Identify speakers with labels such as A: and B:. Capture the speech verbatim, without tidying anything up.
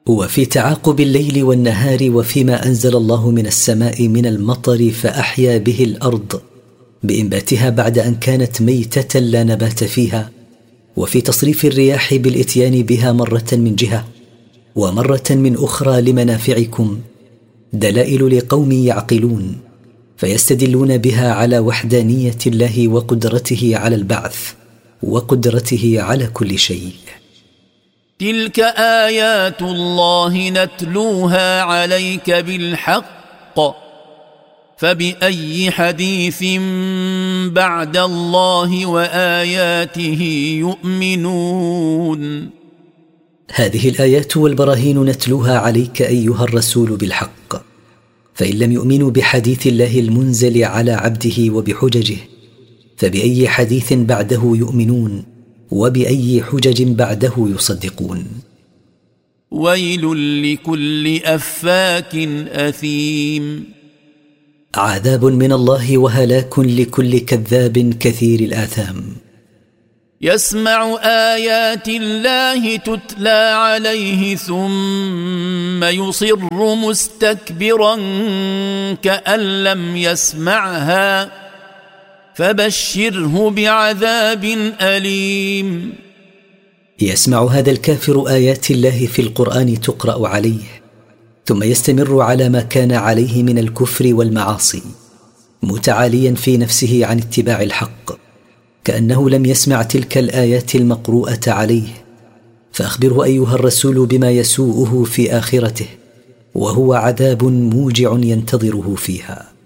A: وفي تعاقب الليل والنهار، وفيما أنزل الله من السماء من المطر فأحيا به الأرض بإنباتها بعد أن كانت ميتة لا نبات فيها، وفي تصريف الرياح بالإتيان بها مرة من جهة ومرة من أخرى لمنافعكم دلائل لقوم يعقلون، فيستدلون بها على وحدانية الله وقدرته على البعث وقدرته على كل شيء.
B: تلك آيات الله نتلوها عليك بالحق، فبأي حديث بعد الله وآياته يؤمنون.
A: هذه الآيات والبراهين نتلوها عليك أيها الرسول بالحق، فإن لم يؤمنوا بحديث الله المنزل على عبده وبحججه فبأي حديث بعده يؤمنون، وبأي حجج بعده يصدقون.
B: ويل لكل أفاك أثيم.
A: عذاب من الله وهلاك لكل كذاب كثير الآثام.
B: يسمع آيات الله تتلى عليه ثم يصر مستكبرا كأن لم يسمعها، فبشره بعذاب أليم.
A: يسمع هذا الكافر آيات الله في القرآن تقرأ عليه، ثم يستمر على ما كان عليه من الكفر والمعاصي متعاليا في نفسه عن اتباع الحق كأنه لم يسمع تلك الآيات المقروءة عليه. فأخبره أيها الرسول بما يسوءه في آخرته، وهو عذاب موجع ينتظره فيها.